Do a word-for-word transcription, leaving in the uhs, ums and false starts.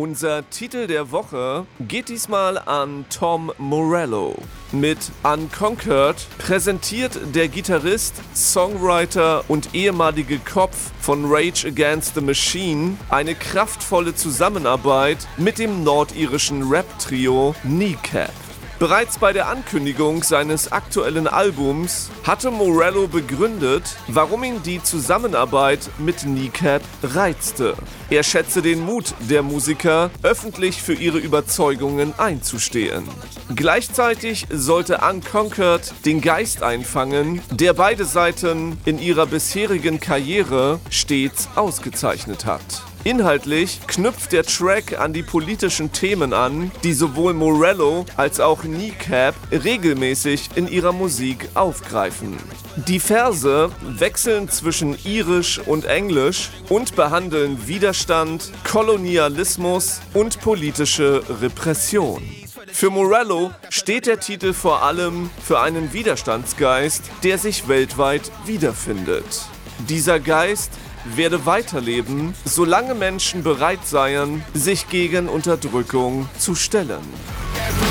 Unser Titel der Woche geht diesmal an Tom Morello. Mit Unconquered präsentiert der Gitarrist, Songwriter und ehemalige Kopf von Rage Against the Machine eine kraftvolle Zusammenarbeit mit dem nordirischen Rap-Trio Kneecap. Bereits bei der Ankündigung seines aktuellen Albums hatte Morello begründet, warum ihn die Zusammenarbeit mit Kneecap reizte. Er schätze den Mut der Musiker, öffentlich für ihre Überzeugungen einzustehen. Gleichzeitig sollte Unconquered den Geist einfangen, der beide Seiten in ihrer bisherigen Karriere stets ausgezeichnet hat. Inhaltlich knüpft der Track an die politischen Themen an, die sowohl Morello als auch Kneecap regelmäßig in ihrer Musik aufgreifen. Die Verse wechseln zwischen Irisch und Englisch und behandeln Widerstand, Kolonialismus und politische Repression. Für Morello steht der Titel vor allem für einen Widerstandsgeist, der sich weltweit wiederfindet. Dieser Geist werde weiterleben, solange Menschen bereit seien, sich gegen Unterdrückung zu stellen.